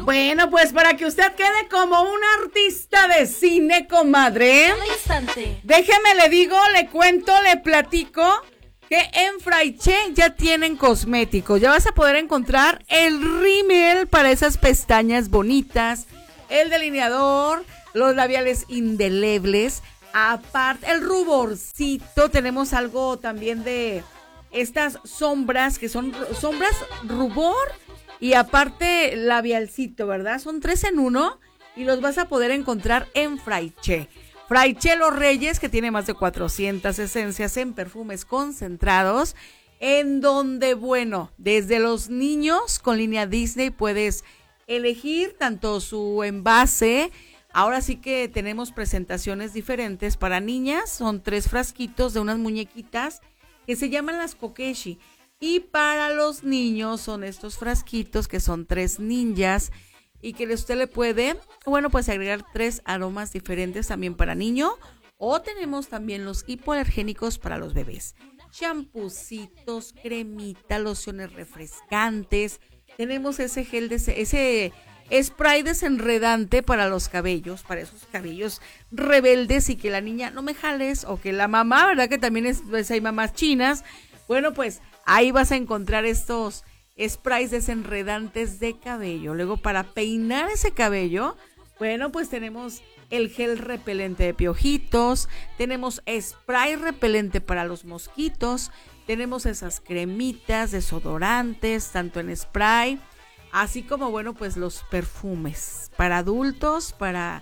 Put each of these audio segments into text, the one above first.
Bueno, pues para que usted quede como un artista de cine, comadre. Al instante. Déjeme, le digo, le cuento, le platico que en Fraiche ya tienen cosméticos. Ya vas a poder encontrar el rímel para esas pestañas bonitas, el delineador, los labiales indelebles, aparte el ruborcito. Tenemos algo también de estas sombras que son sombras rubor y aparte labialcito, ¿verdad? Son 3 en 1 y los vas a poder encontrar en Fraiche. Fraiche Los Reyes, que tiene más de 400 esencias en perfumes concentrados, en donde, bueno, desde los niños con línea Disney puedes elegir tanto su envase. Ahora sí que tenemos presentaciones diferentes para niñas, son 3 frasquitos de unas muñequitas que se llaman las Kokeshi. Y para los niños son estos frasquitos que son 3 ninjas y que usted le puede, bueno, pues agregar 3 aromas diferentes también para niño. O tenemos también los hipoalergénicos para los bebés. Champucitos, cremita, lociones refrescantes. Tenemos ese gel, ese spray desenredante para los cabellos, para esos cabellos rebeldes y que la niña no me jales, o que la mamá, ¿verdad? Que también pues hay mamás chinas. Bueno, pues ahí vas a encontrar estos sprays desenredantes de cabello. Luego, para peinar ese cabello, bueno, pues tenemos el gel repelente de piojitos, tenemos spray repelente para los mosquitos, tenemos esas cremitas, desodorantes, tanto en spray, así como, bueno, pues los perfumes para adultos, para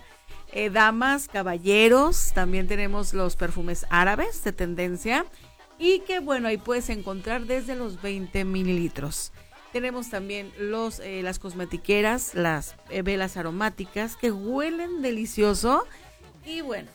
damas, caballeros. También tenemos los perfumes árabes de tendencia y que, bueno, ahí puedes encontrar desde los 20 mililitros. Tenemos también las cosmetiqueras, las velas aromáticas que huelen delicioso. Y bueno,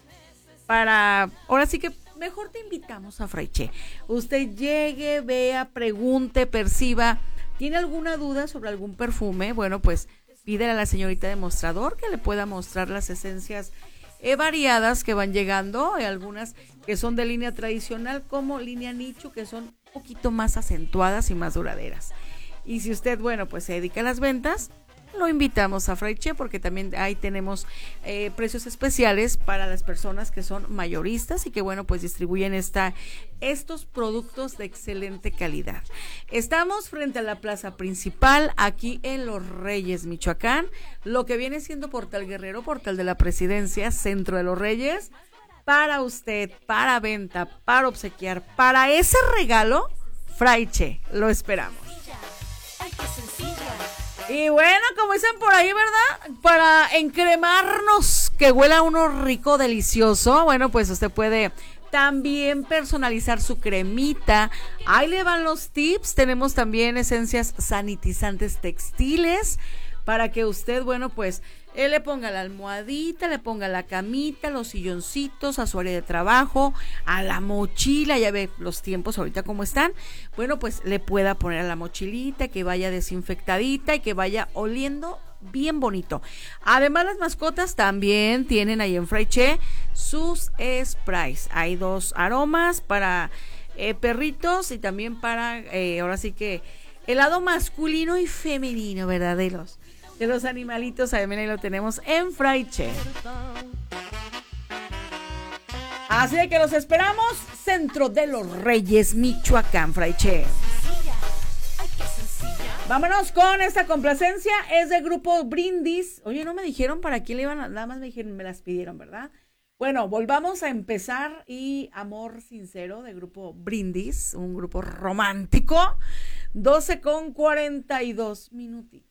ahora sí que mejor te invitamos a Fraiche. Usted llegue, vea, pregunte, perciba. ¿Tiene alguna duda sobre algún perfume? Bueno, pues pídele a la señorita de mostrador que le pueda mostrar las esencias variadas que van llegando. Hay algunas que son de línea tradicional como línea nicho, que son un poquito más acentuadas y más duraderas. Y si usted, bueno, pues se dedica a las ventas, lo invitamos a Fraiche porque también ahí tenemos precios especiales para las personas que son mayoristas y que, bueno, pues distribuyen estos productos de excelente calidad. Estamos frente a la plaza principal aquí en Los Reyes, Michoacán, lo que viene siendo Portal Guerrero, Portal de la Presidencia, Centro de Los Reyes. Para usted, para venta, para obsequiar, para ese regalo, Fraiche, lo esperamos. Y bueno, como dicen por ahí, ¿verdad? Para encremarnos, que huela uno rico, delicioso, bueno, pues usted puede también personalizar su cremita. Ahí le van los tips. Tenemos también esencias sanitizantes textiles para que usted, bueno, pues le ponga la almohadita, le ponga la camita, los silloncitos, a su área de trabajo, a la mochila. Ya ve los tiempos ahorita cómo están. Bueno, pues le pueda poner a la mochilita, que vaya desinfectadita y que vaya oliendo bien bonito. Además, las mascotas también tienen ahí en Fraiche sus sprays. Hay 2 aromas para perritos y también para, ahora sí que el lado masculino y femenino, ¿verdad? De los animalitos. Ahí lo tenemos en Fraiche. Así de que los esperamos, Centro de Los Reyes, Michoacán, Fraiche. Vámonos con esta complacencia, es de Grupo Brindis. Oye, no me dijeron para quién le iban nada más me dijeron, me las pidieron, ¿verdad? Bueno, volvamos a empezar. Y Amor Sincero de Grupo Brindis, un grupo romántico. 12:42 minutitos.